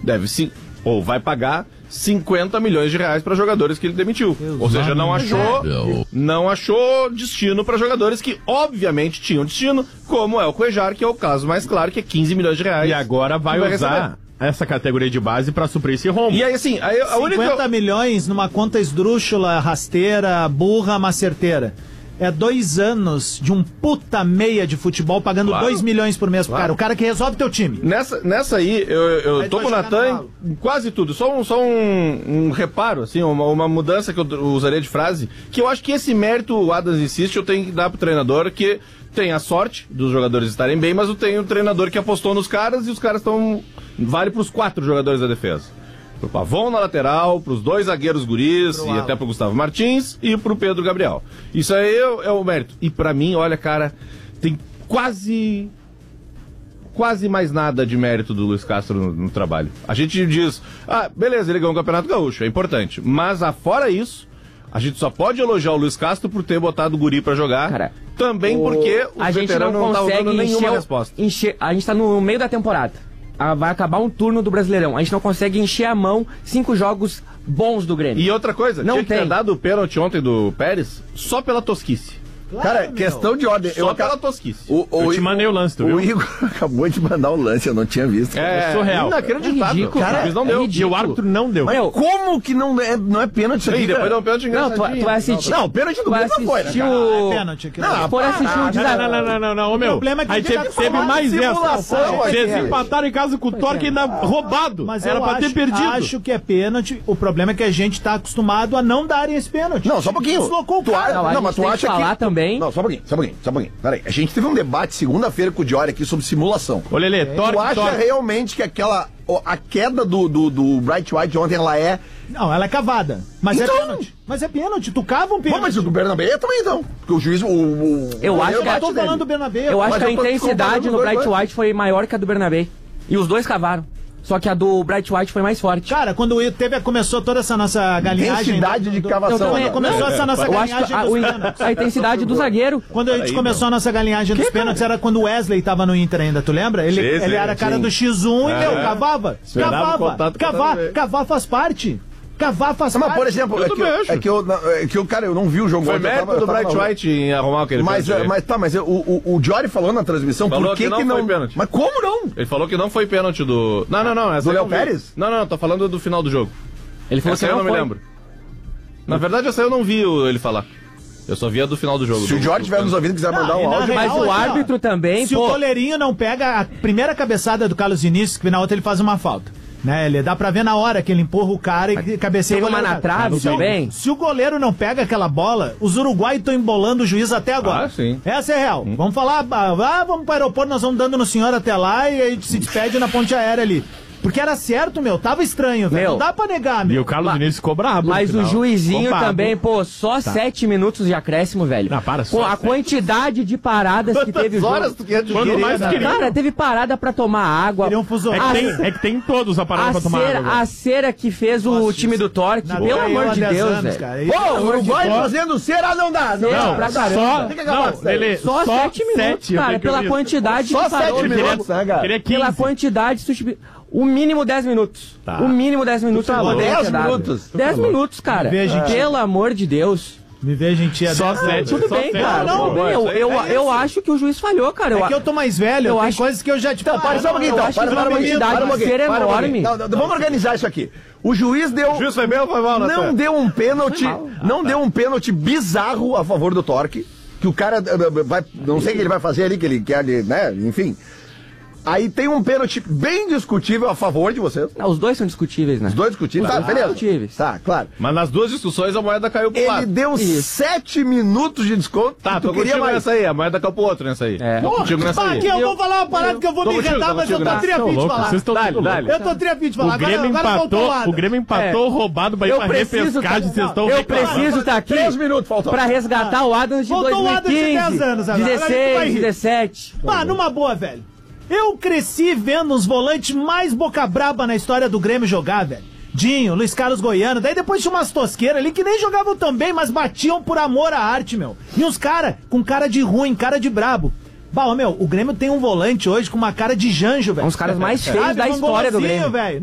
deve sim, ou vai pagar 50 milhões de reais para jogadores que ele demitiu. Ou seja, não achou destino para jogadores que obviamente tinham destino, como é o Cuéllar, que é o caso mais claro, que é 15 milhões de reais. E agora vai usar essa categoria de base para suprir esse rombo. E aí, assim, a 50 milhões numa conta esdrúxula, rasteira, burra, mas certeira. É 2 anos de um puta meia de futebol pagando 2 milhões por mês pro cara. O cara que resolve teu time. Nessa aí, eu tô com o Natan em quase tudo. Só um reparo, assim, uma mudança que eu usaria de frase, que eu acho que esse mérito, o Adams insiste, eu tenho que dar pro treinador, que tem a sorte dos jogadores estarem bem, mas eu tenho um treinador que apostou nos caras e os caras estão... Vale pros 4 jogadores da defesa. Pro Pavon na lateral, pros 2 zagueiros guris, e até pro Gustavo Martins e pro Pedro Gabriel. Isso aí é o mérito. E pra mim, olha, cara, tem quase mais nada de mérito do Luiz Castro no trabalho. A gente diz, beleza, ele ganhou o Campeonato Gaúcho, é importante. Mas, fora isso, a gente só pode elogiar o Luiz Castro por ter botado o guri pra jogar. Cara, também porque o veterano não tá dando nenhuma resposta. A gente tá no meio da temporada. Vai acabar um turno do Brasileirão. A gente não consegue encher a mão 5 jogos bons do Grêmio. E outra coisa, tinha que ter dado o pênalti ontem do Pérez só pela tosquice. Claro, cara, questão de ordem. Só pela tosquice. Eu te mandei o lance, tu viu? O Igor acabou de mandar o lance, eu não tinha visto. É surreal. Inacreditável. Cara, não deu. E o árbitro não deu. Mas como que não é pênalti isso aqui, depois dá um pênalti engraçadinho. Não, tu vai assistir. Não, o pênalti do Grêmio não foi, né, cara? É pênalti aqui. Não, por assistir o desafio. Não, meu. O problema é que aí teve mais essa. Vocês empataram em casa com o Torque ainda roubado. Mas era pra ter perdido. Acho que é pênalti. O problema é que a gente tá acostumado a não darem esse pênalti. Não, só um pouquinho. Deslocou o cara. Não, mas tu acha que... também. Não, só um pouquinho. Peraí, a gente teve um debate segunda-feira com o Diori aqui sobre simulação. Ô, Lelê, tu acha realmente que a queda do Bright White ontem, ela é... Não, ela é cavada. Mas então... é pênalti. Mas é pênalti. Tu cava um pênalti. Mas o do Bernabé também, então. Porque o juiz... Eu acho que... Eu tô falando do Bernabé. Eu acho que a intensidade no Bright White foi maior que a do Bernabé. E os dois cavaram. Só que a do Bright White foi mais forte. Cara, quando começou toda essa nossa galinhagem... Intensidade de cavação. Começou essa nossa galinhagem dos pênaltis. A intensidade do zagueiro. Quando a gente começou a nossa galinhagem dos pênaltis, era quando o Wesley tava no Inter ainda, tu lembra? Ele era a cara do X1 e, cavava. Cavar faz parte. Cavar faz parte. Mas, por exemplo, eu não vi o jogo. Foi mérito do Bright White em arrumar o que ele fez. Mas o Diori falou na transmissão, falou por que não foi pênalti? Mas como não? Ele falou que não foi pênalti do... Não. Do Léo Pérez? Não, tô falando do final do jogo. Ele falou que eu não me lembro. Na verdade, essa eu não vi ele falar. Eu só via do final do jogo. Se o Diori estiver nos ouvindo e quiser mandar um áudio... Mas o árbitro também... Se o goleirinho não pega a primeira cabeçada do Carlos Vinícius, que na outra ele faz uma falta. Né, ele dá pra ver na hora que ele empurra o cara e cabeceia. Teve uma na trave também. Se o goleiro não pega aquela bola, os uruguaios estão embolando o juiz até agora. Sim. Essa é real. Vamos falar, vamos pro aeroporto, nós vamos dando no senhor até lá e a gente se despede na ponte aérea ali. Porque era certo, tava estranho, velho. Não dá pra negar, meu. E o Carlos Vinícius ficou brabo. Mas o juizinho também, só 7 minutos de acréscimo, velho. Não, para só. A quantidade de paradas que teve o jogo. Cara, teve parada pra tomar água. É que tem todos a parada pra tomar água. A cera que fez o time do Torque, pelo amor de Deus, velho. Pô, o Uruguai fazendo cera não dá. Não, pra caramba. Só 7 minutos, cara, pela quantidade de parou. Só 7 minutos, né, cara? Pela quantidade de o mínimo 10 minutos. O mínimo 10 minutos. 10 minutos? 10 minutos, cara. Pelo amor de Deus. Me veja em tia. Só 7. Tudo bem, cara. Eu acho que o juiz falhou, cara. É que eu tô mais velho, tem coisas que eu já te falo. Para só um pouquinho, então. Para uma quantidade de ser enorme. Vamos organizar isso aqui. O juiz deu... O juiz foi bem ou foi mal, Não deu um pênalti... Não deu um pênalti bizarro a favor do Torque. Que o cara vai... Não sei o que ele vai fazer ali, que ele quer, né? Enfim... Aí tem um pênalti bem discutível a favor de vocês. Os dois são discutíveis, né? Os dois discutíveis? Tá, beleza. Discutíveis. Tá, claro. Mas nas duas discussões a moeda caiu pro lado. Ele deu 7 minutos de desconto. Tá, tô contigo nessa aí. A moeda caiu pro outro nessa aí. Contigo nessa aí. Aqui eu vou falar uma parada que eu vou me irritar, mas eu tô triafim de falar. Eu tô triafim de falar. O Grêmio empatou roubado pra ir pra repescagem. Eu preciso estar aqui 3 minutos faltam pra resgatar o Adams de 2015, 16, 17. Numa boa, velho. Eu cresci vendo os volantes mais boca braba na história do Grêmio jogar, velho. Dinho, Luiz Carlos Goiano, daí depois tinha umas tosqueiras ali que nem jogavam tão bem, mas batiam por amor à arte, meu. E uns caras com cara de ruim, cara de brabo. O Grêmio tem um volante hoje com uma cara de Janjo, velho. Uns caras mais feios da história do Grêmio, velho.